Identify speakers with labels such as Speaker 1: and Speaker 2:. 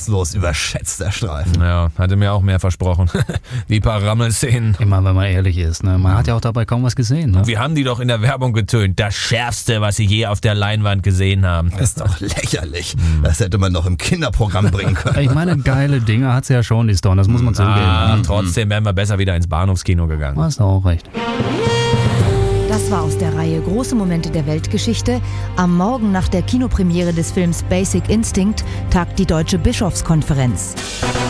Speaker 1: maßlos überschätzter Streifen.
Speaker 2: Ja, hatte mir auch mehr versprochen. Die paar Rammelszenen.
Speaker 3: Immer, wenn man ehrlich ist, ne? Man hat ja auch dabei kaum was gesehen, ne?
Speaker 2: Wir haben die doch in der Werbung getönt. Das Schärfste, was sie je auf der Leinwand gesehen haben.
Speaker 1: Das ist doch lächerlich. Das hätte man noch im Kinderprogramm bringen können.
Speaker 3: Ich meine, geile Dinge hat's ja schon, die Stone, das muss man zugeben.
Speaker 2: Trotzdem wären wir besser wieder ins Bahnhofskino gegangen.
Speaker 3: Hast du auch recht.
Speaker 4: Das war aus der Reihe Große Momente der Weltgeschichte. Am Morgen nach der Kinopremiere des Films Basic Instinct tagt die Deutsche Bischofskonferenz.